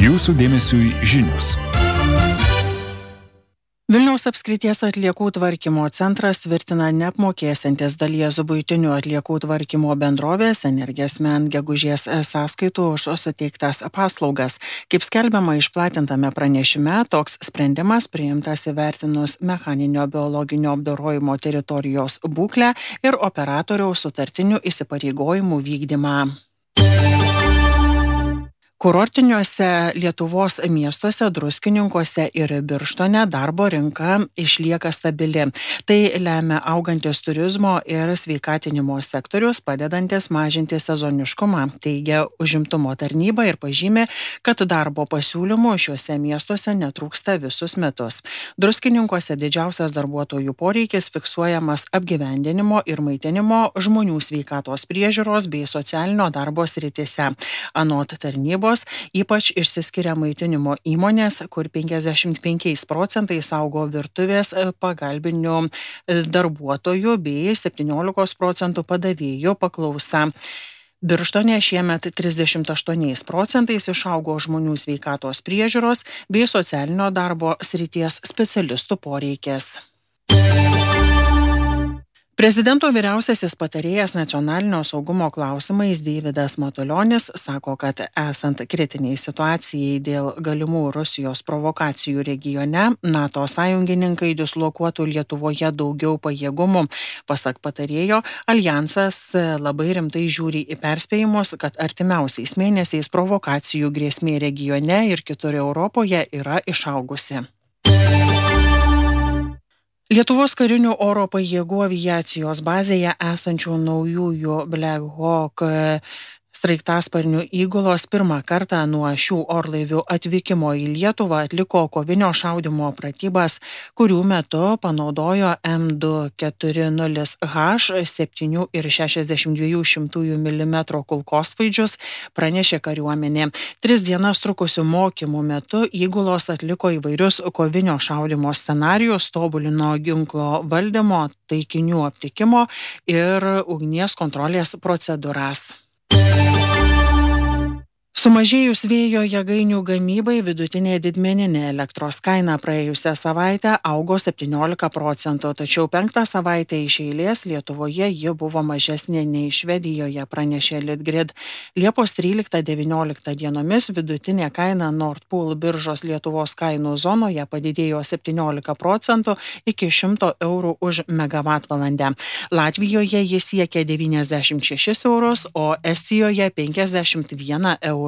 Jūsų dėmesiui žinios. Vilniaus apskrities atliekų tvarkymo centras tvirtina neapmokėsiantis dalies buitinių atliekų tvarkymo bendrovės Energesmen gegužės sąskaitų už suteiktas paslaugas. Kaip skelbiama išplatintame pranešime, toks sprendimas priimtas įvertinus mechaninio biologinio apdorojimo teritorijos būklę ir operatoriaus sutartinių įsipareigojimų vykdymą. Kurortiniuose Lietuvos miestuose, Druskininkuose ir Birštone darbo rinka išlieka stabili. Tai lemia augantis turizmo ir sveikatinimo sektorius, padedantis mažinti sezoniškumą, teigia užimtumo tarnyba ir pažymė, kad darbo pasiūlymų šiuose miestuose netrūksta visus metus. Druskininkuose didžiausias darbuotojų poreikis fiksuojamas apgyvendinimo ir maitinimo, žmonių sveikatos priežiūros bei socialinio darbo srityse. Anot tarnybos, ypač išsiskiria maitinimo įmonės, kur 55% augo virtuvės pagalbinių darbuotojų bei 17% padavėjų paklausa. Birštone šiemet 38% išaugo žmonių sveikatos priežiūros bei socialinio darbo srities specialistų poreikis. Prezidento vyriausiasis patarėjas nacionalinio saugumo klausimais Deividas Matulionis sako, kad esant kritiniai situacijai dėl galimų Rusijos provokacijų regione, NATO sąjungininkai dislokuotų Lietuvoje daugiau pajėgumų. Pasak patarėjo, aljansas labai rimtai žiūri į perspėjimus, kad artimiausiais mėnesiais provokacijų grėsmė regione ir kitur Europoje yra išaugusi. Lietuvos karinių oro pajėgų aviacijos bazėje esančių naujųjų Black Hawk sraigtasparnių įgulos pirmą kartą nuo šių orlaivių atvykimo į Lietuvą atliko kovinio šaudymo pratybas, kurių metu panaudojo M240H 7,62 mm kulkosvaidžius, pranešė kariuomenė. 3 dienas trukusių mokymų metu įgulos atliko įvairius kovinio šaudymo scenarijus, tobulino ginklo valdymo, taikinių aptikimo ir ugnies kontrolės procedūras. Sumažėjus vėjo jėgainių gamybai, vidutinė didmeninė elektros kaina praėjusią savaitę augo 17%, tačiau 5 savaitę iš eilės Lietuvoje ji buvo mažesnė nei Švedijoje, pranešė Litgrid. Liepos 13-19 dienomis vidutinė kaina Nord Pool biržos Lietuvos kainų zonoje padidėjo 17% iki 100 eurų už megavatvalandę. Latvijoje jis siekia 96 eurus, o Estijoje 51 eurų.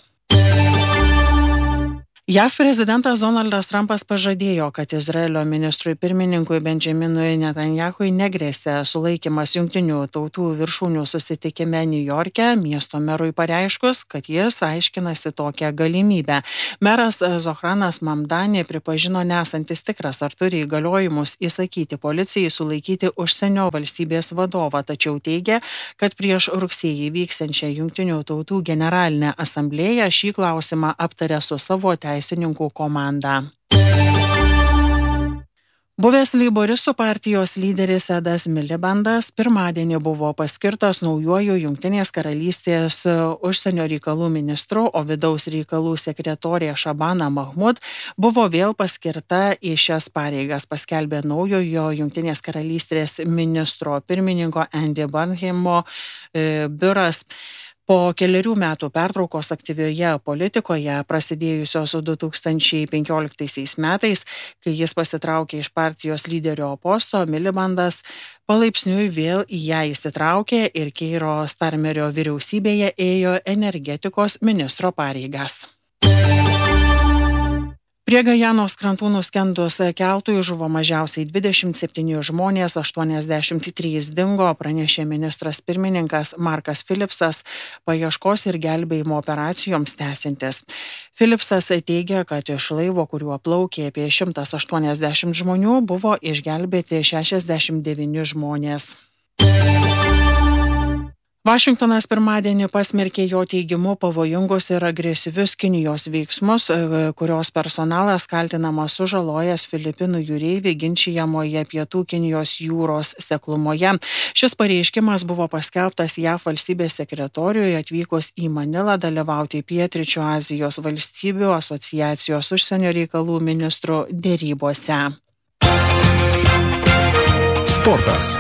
JAV prezidentas Donaldas Trumpas pažadėjo, kad Izraelio ministrui pirmininkui Benjaminui Netanyahui negrėsia sulaikymas Jungtinių tautų viršūnių susitikime Niujorke, miesto merui pareiškus, kad jis aiškinasi tokią galimybę. Meras Zohranas Mamdani pripažino nesantis tikras, ar turi įgaliojimus įsakyti policijai sulaikyti užsienio valstybės vadovą, tačiau teigia, kad prieš rugsėjį vyksiančią Jungtinių tautų generalinę asamblėją šį klausimą aptarė su savo teisininkų komanda. Buvęs leiboristų partijos lyderis Edas Milibandas pirmadienį buvo paskirtas naujuoju Jungtinės karalystės užsienio reikalų ministru, o vidaus reikalų sekretorė Shabana Mahmud buvo vėl paskirta į šias pareigas, paskelbė naujojo Jungtinės karalystės ministro pirmininko Andy Burnhamo biuras. Po 4 metų pertraukos aktyvioje politikoje, prasidėjusios 2015 metais, kai jis pasitraukė iš partijos lyderio posto, Milibandas palaipsniui vėl į ją įsitraukė ir Keiro Starmerio vyriausybėje ėjo energetikos ministro pareigas. Prie Gajanos krantų nuskendus keltui žuvo mažiausiai 27 žmonės, 83 dingo, pranešė ministras pirmininkas Markas Philipsas, paieškos ir gelbėjimo operacijoms tęsiantis. Philipsas teigia, kad iš laivo, kuriuo plaukė apie 180 žmonių, buvo išgelbėti 69 žmonės. Vašingtonas pirmadienį pasmerkė jo teigimu pavojingus ir agresyvius Kinijos veiksmus, kurios personalas kaltinamas sužalojęs Filipinų jūreivį ginčijamoje Pietų Kinijos jūros seklumoje. Šis pareiškimas buvo paskelbtas JAV valstybės sekretoriui atvykus į Manilą dalyvauti Pietryčių Azijos valstybių asociacijos užsienio reikalų ministrų dėrybose. Sportas.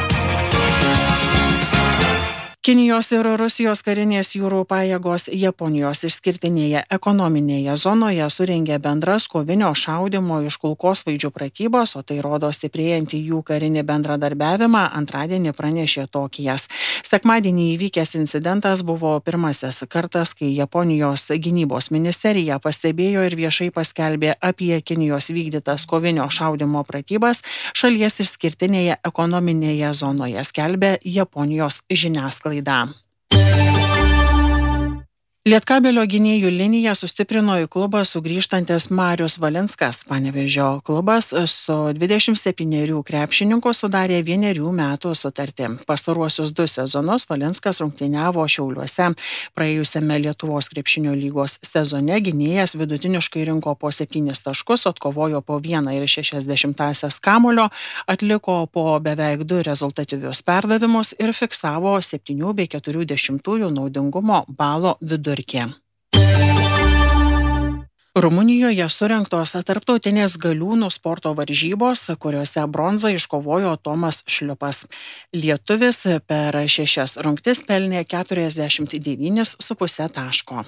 Kinijos ir Rusijos karinės jūrų pajėgos Japonijos išskirtinėje ekonominėje zonoje surengė bendras kovinio šaudymo iš kulkosvaidžių pratybas, o tai rodo stiprėjantį jų karinį bendradarbiavimą, antradienį pranešė Tokijas. Sekmadienį įvykęs incidentas buvo pirmasis kartas, kai Japonijos gynybos ministerija pastebėjo ir viešai paskelbė apie Kinijos vykdytas kovinio šaudymo pratybas šalies išskirtinėje ekonominėje zonoje, skelbė Japonijos žiniasklaida. Lietkabelio gynėjų liniją sustiprino į klubą sugrįžtantis Marius Valinskas. Panevėžio klubas su 27 krepšininku sudarė 1 metų sutartį. Pastaruosius 2 sezonus Valinskas rungtyniavo Šiauliuose. Praėjusiame Lietuvos krepšinio lygos sezone gynėjas vidutiniškai rinko po 7 taškus, atkovojo po 1,6 kamuolio, atliko po beveik 2 rezultatyvius perdavimus ir fiksavo 7,4 naudingumo balo vidurkį. Rumunijoje surengtos tarptautinės galiūnų sporto varžybos, kuriuose bronzą iškovojo Tomas Šliupas. Lietuvis per 6 rungtis pelnė 49,5 taško.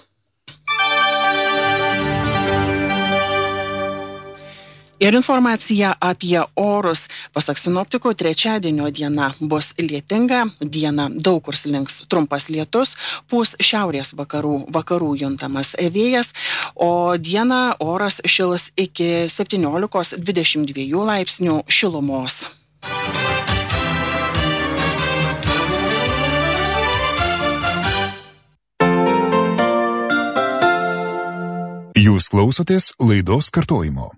Ir informacija apie orus. Pasak sinoptikų, trečiadienio diena bus lietinga, dieną daug kur slinks trumpas lietus, pūs šiaurės vakarų juntamas vėjas, o dieną oras šils iki 17-22 laipsnių šilumos. Jūs klausotės laidos kartojimo.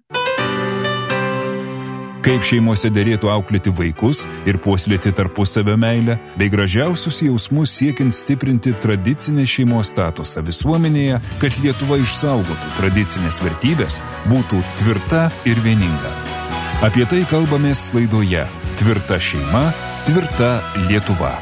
Kaip šeimose derėtų auklėti vaikus ir puoselėti tarpusavio meilę, bei gražiausius jausmus siekiant stiprinti tradicinę šeimos statusą visuomenėje, kad Lietuva išsaugotų tradicinės vertybės, būtų tvirta ir vieninga. Apie tai kalbamės laidoje Tvirta šeima, tvirta Lietuva.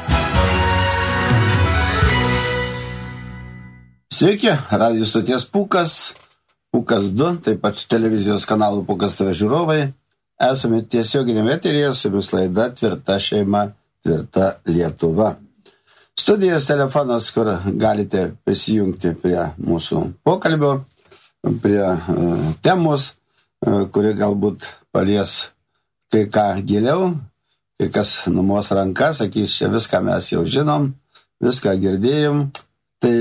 Sveiki, radijo stoties Pūkas 2, taip pat televizijos kanalų Pūkas TV žiūrovai. Esame tiesioginėme eteryje, su jumis laida Tvirta šeima, tvirta Lietuva. Studijos telefonas, kur galite prisijungti prie mūsų pokalbio, prie temos, kuri galbūt palies kai ką giliau, kai kas numos ranka, sakys, čia viską mes jau žinom, viską girdėjom. Tai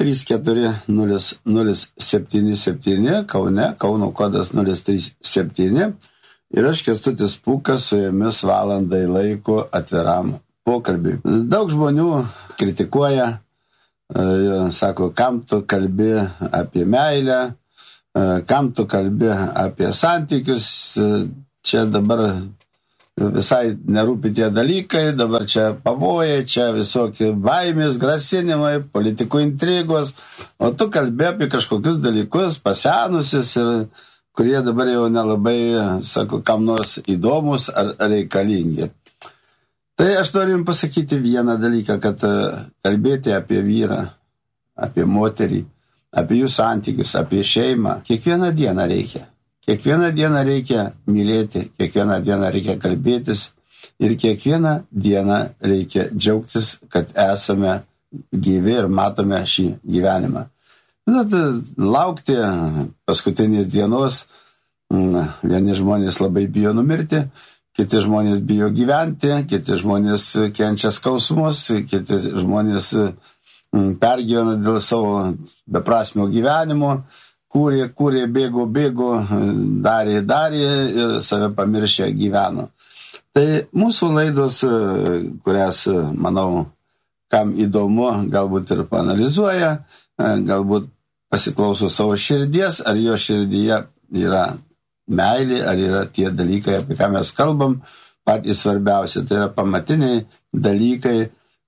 34077 Kaune, Kauno kodas 037. Ir aš Kęstutis Pūkas su jumis valandai laiko atviram pokalbiui. Daug žmonių kritikuoja ir sako, kam tu kalbi apie meilę, kam tu kalbi apie santykius, čia dabar visai nerūpi tie dalykai, dabar čia pavojai, čia visokie baimės, grasinimai, politikų intrigos, o tu kalbi apie kažkokius dalykus pasenusius ir kurie dabar jau nelabai, sako, kam nors įdomus ar reikalingi. Tai aš noriu jums pasakyti vieną dalyką, kad kalbėti apie vyrą, apie moterį, apie jų santykius, apie šeimą, kiekvieną dieną reikia. Kiekvieną dieną reikia mylėti, kiekvieną dieną reikia kalbėtis ir kiekvieną dieną reikia džiaugtis, kad esame gyvi ir matome šį gyvenimą. Laukti paskutinės dienos, vieni žmonės labai bijo numirti, kiti žmonės bijo gyventi, kiti žmonės kenčia skausmus, kiti žmonės pergyvena dėl savo beprasmio gyvenimo, kūrė, bėgo, darė ir save pamiršę gyveno. Tai mūsų laidos, kurias, manau, kam įdomu, galbūt ir paanalizuoja, galbūt pasiklauso savo širdies, ar jo širdyje yra meilė, ar yra tie dalykai, apie ką mes kalbam, patys svarbiausi. Tai yra pamatiniai dalykai,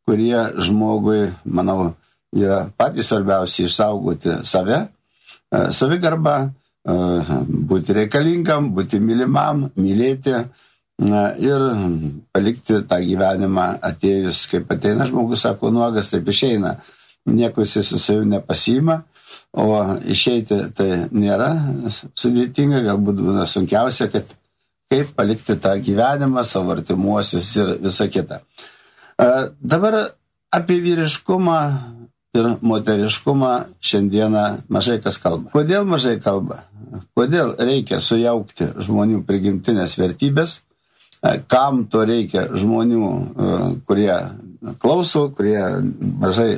kurie žmogui, manau, yra patys svarbiausia išsaugoti save, savigarbą, būti reikalingam, būti mylimam, mylėti ir palikti tą gyvenimą atėjus, kaip ateina žmogus, sako, nuogas, taip išeina. Nieko jis su savimi nepasiima, o išeiti tai nėra sudėtinga, galbūt būna sunkiausia, kad kaip palikti tą gyvenimą, savo artimuosius ir visą kitą. Dabar apie vyriškumą ir moteriškumą šiandieną mažai kas kalba. Kodėl mažai kalba? Kodėl reikia sujaukti žmonių prigimtinės vertybės? Kam to reikia žmonių, kurie klauso, kurie mažai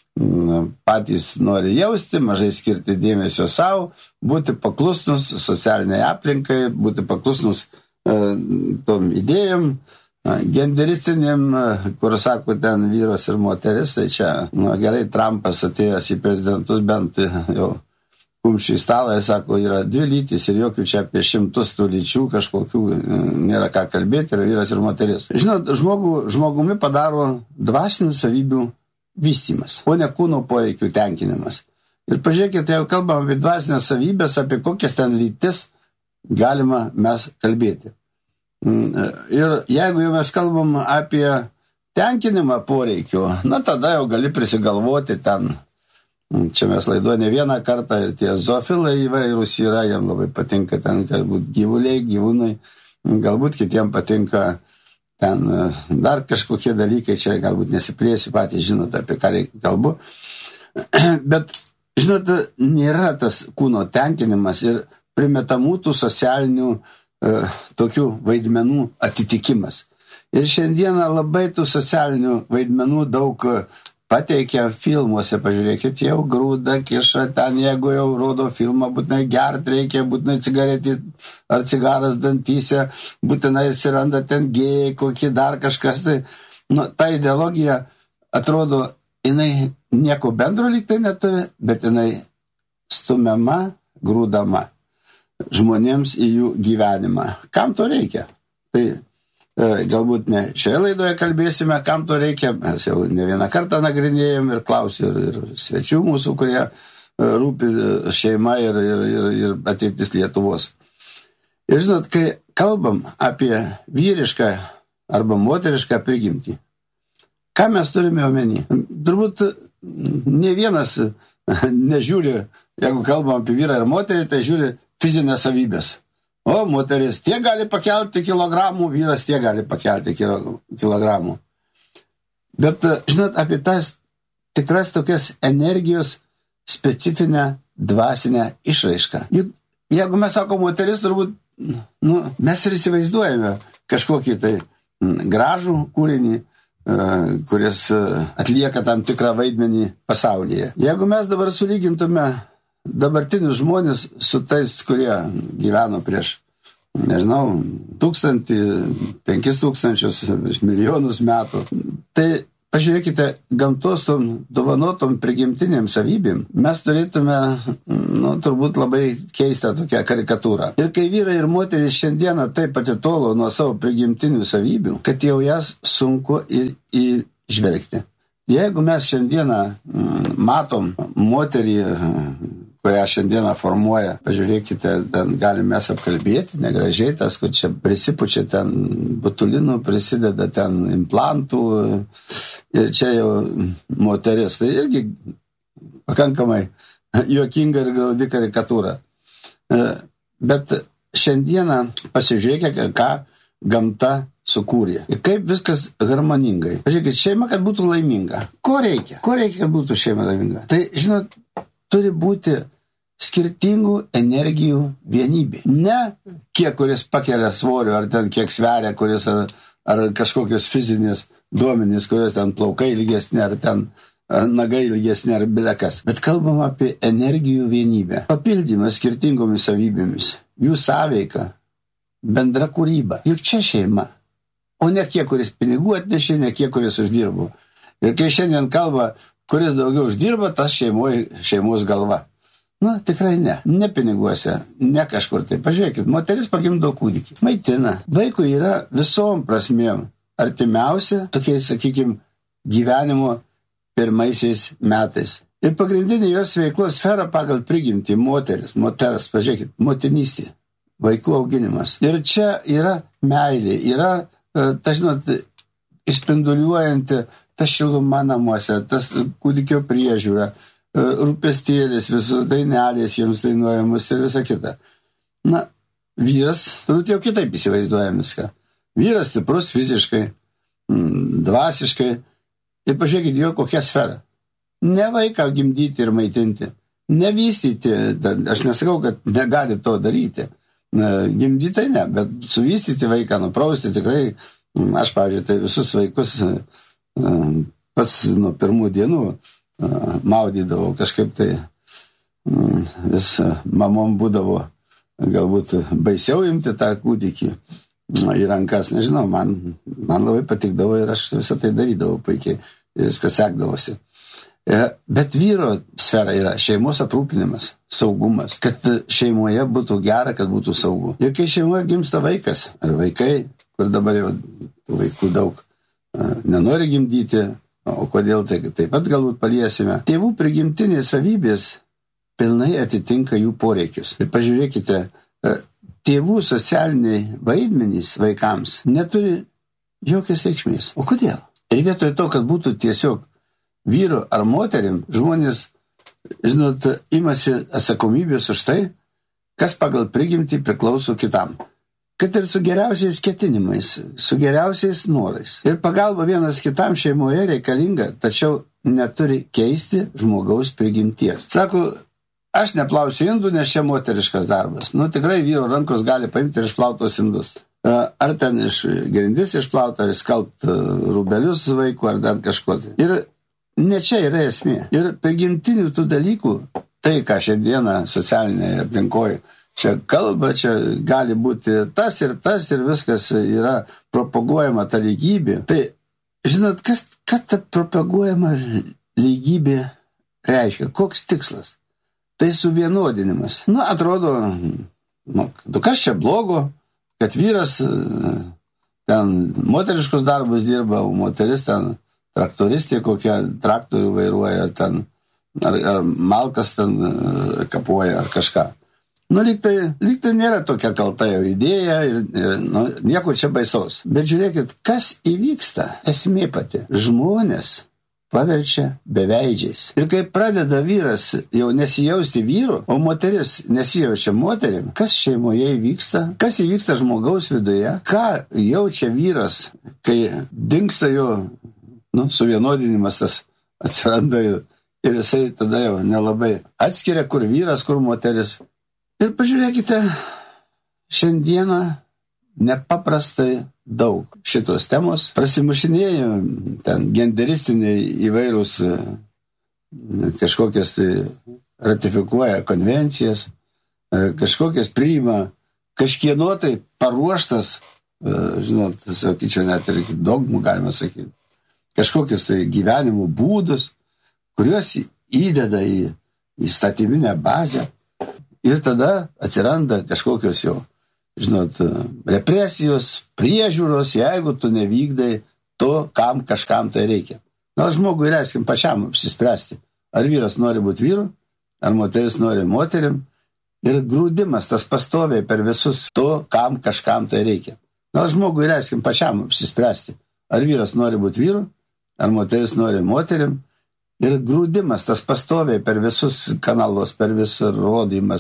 patys nori jausti, mažai skirti dėmesio savo, būti paklusnus socialiniai aplinkai, būti paklusnus tom idėjom, genderistiniam, kur sako ten vyras ir moteris, tai čia gerai Trumpas atėjęs į prezidentus bent jau kumščių į stalą, jis sako, yra 2 lytys ir jokių čia apie 100 tų lyčių kažkokių nėra ką kalbėti, yra vyras ir moteris. Žinot, žmogumi padaro dvasinių savybių vystymas, o ne kūno poreikių tenkinimas. Ir pažiūrėkite, jau kalbam apie dvasinės savybės, apie kokias ten lytis galima mes kalbėti. Ir jeigu jau mes kalbam apie tenkinimą poreikių, tada jau gali prisigalvoti ten. Čia mes laiduoja ne vieną kartą ir tie zoofilai įvairūs yra, jam labai patinka ten galbūt gyvuliai, gyvūnai, galbūt kitiem patinka ten dar kažkokie dalykai, čia galbūt nesiplėsiu, patys žinot, apie ką kalbu. Bet, žinot, nėra tas kūno tenkinimas ir primetamų tų socialinių tokių vaidmenų atitikimas. Ir šiandieną labai tų socialinių vaidmenų daug pateikia filmuose, pažiūrėkit, jau grūda, kiša ten, jeigu jau rodo filmą, būtinai gert reikia, būtinai cigaretį ar cigaras dantyse, būtinai atsiranda ten gėjai, kokie dar kažkas. Tai, ta ideologija atrodo, jinai nieko bendro lyg tai neturi, bet jinai stumiama, grūdama žmonėms į jų gyvenimą. Kam to reikia? Tai galbūt ne šioje laidoje kalbėsime, kam to reikia. Mes jau ne vieną kartą nagrinėjom ir klausiu ir svečių mūsų, kurie rūpi šeima ir ateitis Lietuvos. Ir žinot, kai kalbam apie vyrišką arba moterišką prigimtį, ką mes turime omeny? Turbūt ne vienas nežiūri, jeigu kalbam apie vyrą ir moterį, tai žiūri fizinės savybės. O, moteris tiek gali pakelti kilogramų, vyras tiek gali pakelti kilogramų. Bet, žinot, apie tas tikras tokias energijos specifinę dvasinę išraišką. Juk, jeigu mes sakom moteris, turbūt, mes ir įsivaizduojame kažkokį tai gražų kūrinį, kuris atlieka tam tikrą vaidmenį pasaulyje. Jeigu mes dabar sulygintume dabartinius žmonės su tais, kurie gyveno prieš, nežinau, 1000, 5000, milijonus metų, tai pažiūrėkite, gamtos tom dovanotom prigimtinėm savybėm mes turėtume, turbūt labai keistą tokią karikatūrą. Ir kai vyrai ir moterys šiandieną taip atitolo nuo savo prigimtinių savybių, kad jau jas sunku įžvelgti. Jeigu mes šiandieną matom moterį, kurią šiandieną formuoja, pažiūrėkite, ten galim mes apkalbėti, negražiai tas, kur čia prisipučia ten botulinų, prisideda ten implantų ir čia jau moteris. Tai irgi pakankamai juokinga ir graudi karikatūra. Bet šiandieną pasižiūrėkite, ką gamta sukūrė. Ir kaip viskas harmoningai. Pažiūrėkit, šeima, kad būtų laiminga. Ko reikia? Ko reikia, kad būtų šeima laiminga? Tai, žinot, turi būti skirtingų energijų vienybė. Ne kiek, kuris pakelia svorio, ar ten kiek sveria, kuris ar kažkokios fizinės duomenys, kurios ten plaukai ilgesni, ar ten nagai ilgesni, ar bilekas. Bet kalbam apie energijų vienybę. Papildymą skirtingomis savybėmis. Jų sąveika, bendra kūryba. Juk čia šeima. O ne kiek, kuris pinigų atnešė, ne kiek, kuris uždirbo. Ir kai šiandien kalba, kuris daugiau uždirba, tas šeimos galva. Tikrai ne. Ne piniguose, ne kažkur tai. Pažiūrėkit, moteris pagimdo kūdikį. Maitina. Vaikui yra visom prasmėm artimiausia, tokiais, sakykime, gyvenimo pirmaisiais metais. Ir pagrindinė jos veiklos sfera pagal prigimtį moters, pažiūrėkit, motinystė, vaikų auginimas. Ir čia yra meilė, yra, išspinduliuojanti ta šiluma namuose, tas kūdikio priežiūra, rūpestėlis, visus dainelės jiems dainuojamus ir visa kita. Na, vyras, turbūt jau kitaip įsivaizduojam viską. Vyras stiprus fiziškai, dvasiškai ir pažiūrėkit jo kokią sferą. Ne vaiką gimdyti ir maitinti, nevystyti, aš nesakau, kad negali to daryti. Gimdyti ne, bet suvystyti vaiką, nuprausti tikrai, aš, pavyzdžiui, tai visus vaikus pats nuo pirmų dienų maudydavau, kažkaip tai vis mamom būdavo galbūt baisiau imti tą kūdikį į rankas, nežinau, man labai patikdavo ir aš visą tai darydavau puikiai, viskas sekdavosi. Bet vyro sfera yra šeimos aprūpinimas, saugumas, kad šeimoje būtų gera, kad būtų saugu. Ir kai šeimoje gimsta vaikas, ar vaikai, kur dabar jau vaikų daug nenori gimdyti, o kodėl tai taip pat galbūt paliesime. Tėvų prigimtinės savybės pilnai atitinka jų poreikius. Ir pažiūrėkite, tėvų socialiniai vaidmenys vaikams neturi jokios reikšmės. O kodėl? Ir vietoj to, kad būtų tiesiog vyru ar moterim, žmonės, imasi atsakomybės už tai, kas pagal prigimtį priklauso kitam. Kad ir su geriausiais ketinimais, su geriausiais norais. Ir pagalba vienas kitam šeimoje reikalinga, tačiau neturi keisti žmogaus prigimties. Sako, aš neplausiu indų, nes čia moteriškas darbas. Tikrai vyro rankos gali paimti ir išplautos indus. Ar ten iš grindis išplauti, ar skalbt rūbelius vaikų, ar dar kažko. Ir ne čia yra esmė. Ir prigimtinių tų dalykų, tai ką šiandieną socialinėje aplinkoje čia kalba, čia gali būti tas ir viskas yra propaguojama ta lygybė. Tai, žinot, kas ta propaguojama lygybė reiškia? Koks tikslas? Tai suvienodinimas. Atrodo, kas čia blogo, kad vyras ten moteriškus darbus dirba, o moteris ten traktoristė kokią traktorių vairuoja, ar malkas ten kapuoja, ar kažką. Lyg tai nėra tokia kalta jau idėja ir nieko čia baisaus. Bet žiūrėkit, kas įvyksta, esmė pati. Žmonės paverčia beveidžiais. Ir kai pradeda vyras jau nesijausti vyru, o moteris nesijaučia moterim, kas šeimoje įvyksta? Kas įvyksta žmogaus viduje? Ką jaučia vyras, kai dingsta jo suvienodinimas tas atsiranda ir jisai tada jau nelabai atskiria, kur vyras, kur moteris. Ir pažiūrėkite, šiandieną nepaprastai daug šitos temos prasimušinėjo, ten genderistiniai įvairūs kažkokias tai ratifikuoja konvencijas, kažkokias priima, kažkieno tai paruoštas, sakyčiau, net ir dogmų galima sakyti, kažkokius tai gyvenimo būdus, kuriuos įdeda į įstatyminę bazę. Ir tada atsiranda kažkokios jau, represijos, priežiūros, jeigu tu nevykdai to, kam kažkam tai reikia. Žmogui leiskim pačiam apsispręsti, ar vyras nori būti vyru, ar moteris nori moterim. Ir grūdimas tas pastoviai per visus to, kam kažkam tai reikia. Žmogui leiskim pačiam apsispręsti, ar vyras nori būti vyru, ar moteris nori moterim. Ir grūdimas tas pastoviai per visus kanalus, per visur rodymas,